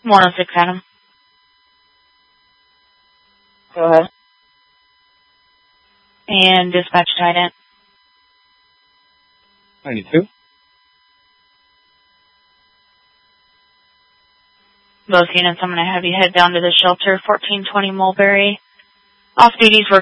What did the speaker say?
106 Adam. Go ahead. And dispatch tied in. 92. Both units, I'm going to have you head down to the shelter, 1420 Mulberry. Off-duties were